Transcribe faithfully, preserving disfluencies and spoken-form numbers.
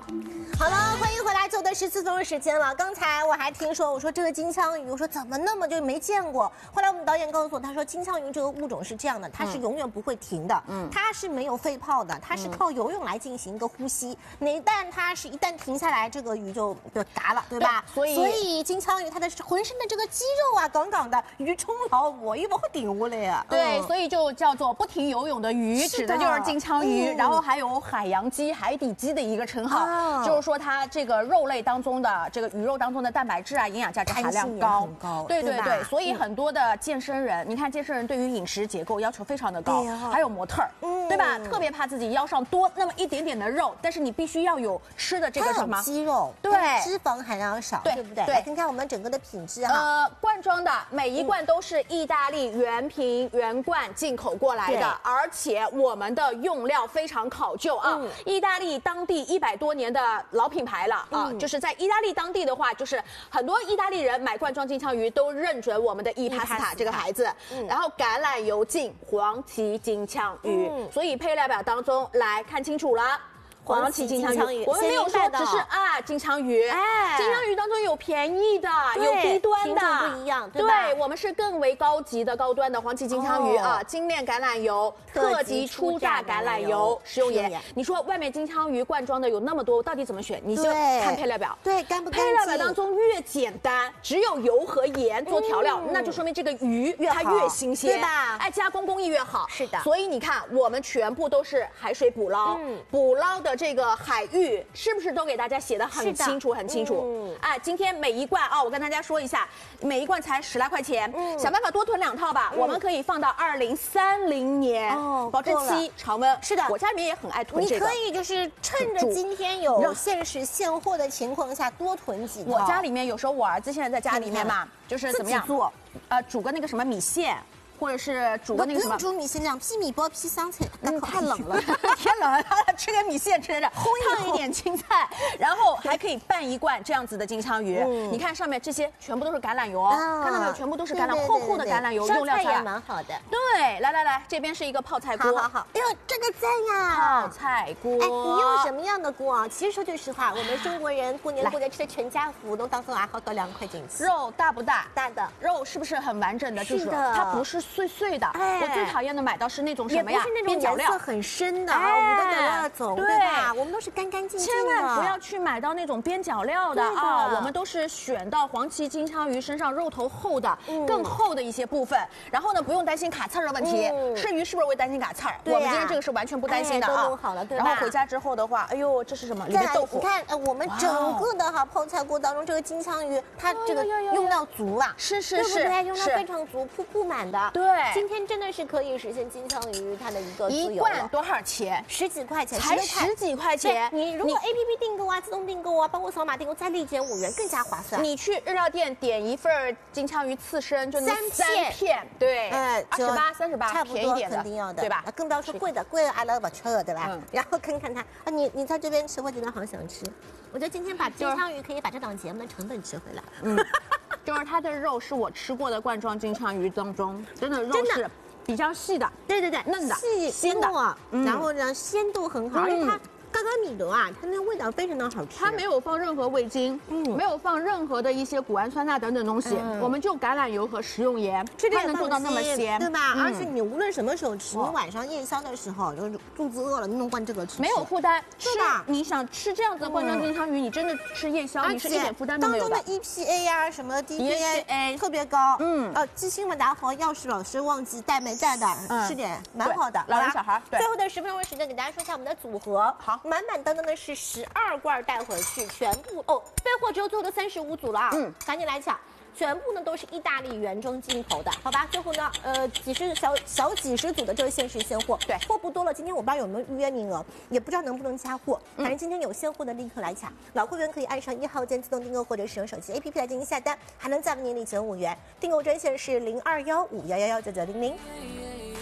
好了，欢迎回来，做的是自从时间了。刚才我还听说，我说这个金枪鱼，我说怎么那么就没见过？后来我们导演告诉我，他说金枪鱼这个物种是这样的，它是永远不会停的，嗯，它是没有肺泡的，它是靠游泳来进行一个呼吸。哪旦它是一旦停下来，这个鱼就就嘎了，对吧？ 所以所以金枪鱼它的浑身的这个肌肉啊，杠杠的，鱼冲老我一不会顶过来呀。 对， 嗯、 所以就叫做不停游泳的鱼，指的就是金枪鱼。嗯、然后还有海洋鸡、海底鸡的一个称号，哦、就是说它这个肉类当中的这个鱼肉当中的蛋白质啊，营养价值含量高。 高对对 对, 对，所以嗯、 很多的健身人，你看健身人对于饮食结构要求非常的高，哦、还有模特儿，嗯、对吧？特别怕自己腰上多那么一点点的肉，但是你必须要有吃的这个什么肌肉， 对， 脂肪含量少，对, 对不对？ 对， 来看看我们整个的品质哈。 呃，罐装的每一罐都是意大利原瓶原罐进口过来的，而且我们的用料非常考究啊，嗯、意大利当地一百多年的老品牌了啊，嗯、就是在意大利当地的话，就是很多意大利人买罐装金枪鱼都认准我们的 E Pasta 这个牌子，嗯、然后橄榄油浸黄鳍金枪鱼，嗯、所以配料表当中来看清楚了。黄鳍金枪鱼，我们没有说只是啊金枪鱼，哎，金枪鱼当中有便宜的，有低端的， 不一样，对吧？ 对，我们是更为高级的高端的黄鳍金枪鱼啊，精炼橄榄油、特级初榨橄榄油、食用盐。你说外面金枪鱼罐装的有那么多，到底怎么选？你就看配料表， 对，干不干净？ 配料表当中越简单，只有油和盐做调料，那就说明这个鱼它越新鲜， 对吧？ 哎，加工工艺越好， 是的。 所以你看，我们全部都是海水捕捞，捕捞的。这个海域是不是都给大家写的很清楚很清楚？嗯，哎，今天每一罐啊，我跟大家说一下，每一罐才十来块钱，嗯，想办法多囤两套吧。嗯、我们可以放到二零三零年，哦，保质期常温。 是的， 我家里面也很爱囤这个。 你可以就是趁着今天有限时现货的情况下多囤几套。 我家里面有时候我儿子现在在家里面嘛，就是怎么样做？ 呃，煮个那个什么米线。或者是煮个那个什么煮米线，两坯米包坯香菜， 那太冷了，天冷了，吃点米线吃着，烫一点青菜，然后还可以拌一罐这样子的金枪鱼。你看上面这些全部都是橄榄油哦，看到没有？全部都是橄榄，厚厚的橄榄油，用料也蛮好的。 对，来来来，这边是一个泡菜锅， 好好好，哎呦，这个赞呀！ 泡菜锅， 哎，你用什么样的锅啊？其实说句实话，我们中国人过年过节吃的全家福都当做爱好到凉快进去。 肉大不大？ 大的。 肉是不是很完整的？ 就是它不是碎碎的。我最讨厌的买到是那种什么呀？ 也不是那种颜色很深的啊，五个角那种，对吧？我们都是干干净净的。 千万不要去买到那种边角料的啊！我们都是选到黄鳍金枪鱼身上肉头厚的、更厚的一些部分。然后呢，不用担心卡刺儿的问题。吃鱼是不是会担心卡刺儿？我们今天这个是完全不担心的啊。 都弄好了，对吧？ 然后回家之后的话，哎呦，这是什么？里面豆腐。 你看，呃，我们整个的哈泡菜锅当中，这个金枪鱼它这个用料足啊， 是是是， 用料非常足，铺铺满的。 对， 今天真的是可以实现金枪鱼它的一个一罐多少钱？ 十几块钱， 才十几块钱。 你如果 A P P 订购啊，自动订购啊，包括扫码订购，再立减五元，更加划算。 你去日料店点一份金枪鱼刺身，就三片，片对，哎，二十八、三十八， 差不多，肯定要的， 对吧？ 更不要说贵的，贵的阿拉不吃了，对吧？然后看看它啊，你你在这边吃，我觉得好想吃。我觉得今天把金枪鱼可以把这档节目的成本吃回来。嗯， 就是它的肉是我吃过的罐装金枪鱼当中，真的肉是。比较细的， 对对对， 嫩的， 细鲜的， 嗯、然后呢鲜度很好，嗯、而且它刚刚米德啊，它那个味道非常的好吃。 它没有放任何味精，嗯，没有放任何的一些谷氨酸钠等等东西，嗯、我们就橄榄油和食用盐，它能做到那么鲜， 对吧？嗯、而且你无论什么时候吃，你晚上夜宵的时候，就是肚子饿了，你弄罐这个吃， 没有负担， 是吧？ 你想吃这样子的罐装金枪鱼，你真的吃夜宵，你是一点负担都没有的。 当中的 E P A 呀，什么 D P A 特别高，嗯，呃，记性问答和钥匙老师忘记带没带的，吃点蛮好的。 老人小孩， 最后的十分钟时间，给大家说一下我们的组合， 好， 满满当当的。是十二罐带回去，全部哦，备货只有最后的三十五组了啊，嗯，赶紧来抢，全部呢都是意大利原装进口的，好吧？最后呢，呃，几十小小几十组的这个限时现货， 对， 货不多了，今天我不知道有没有预约名额，也不知道能不能加货，反正今天有现货的立刻来抢，老会员可以按上一号键自动订购或者使用手机 A P P 来进行下单，还能再为您立减五元，订购专线是零二幺五幺幺幺九九零零。